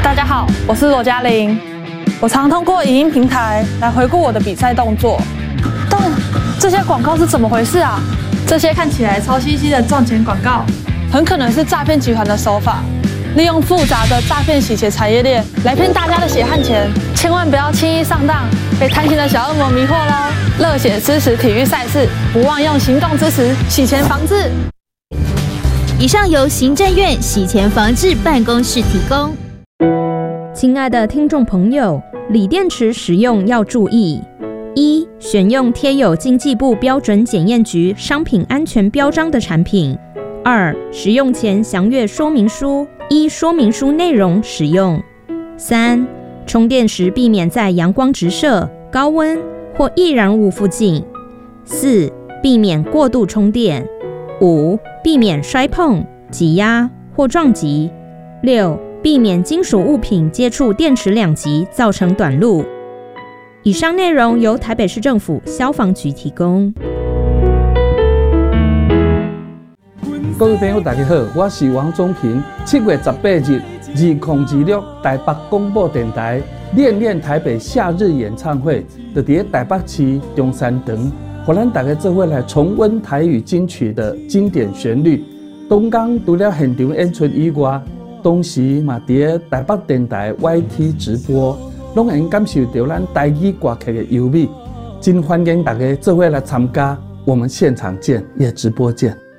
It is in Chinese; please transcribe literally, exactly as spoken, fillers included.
大家好，我是罗嘉玲。我常通过影音平台来回顾我的比赛动作，但这些广告是怎么回事啊？这些看起来超稀奇的赚钱广告，很可能是诈骗集团的手法，利用复杂的诈骗洗钱产业链来骗大家的血汗钱，千万不要轻易上当，被贪心的小恶魔迷惑喽！热血支持体育赛事，不忘用行动支持洗钱防治。 以上由行政院洗钱防治办公室提供。 亲爱的听众朋友，锂电池使用要注意：一、选用贴有经济部标准检验局商品安全标章的产品；二、使用前详阅说明书，依说明书内容使用；三、充电时避免在阳光直射、高温或易燃物附近；四、避免过度充电；五、避免摔碰、挤压或撞击；六、避免金属物品接触电池两极造成短路。以上内容由台北市政府消防局提供。 各位朋友大家好，我是王宗平。七月十八日，二零二六台北广播电台练练台北夏日演唱会，就在台北市中山堂，让咱大家做伙来重温台语金曲的经典旋律。东港除了现场演出以外，同时嘛在台北电台 Y T 直播，拢能感受到咱台语歌曲的优美。真欢迎大家做伙来参加，我们现场见，也直播见。